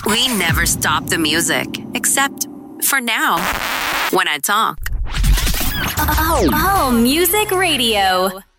We never stop the music, except for now, when I talk. Oh, Music Radio.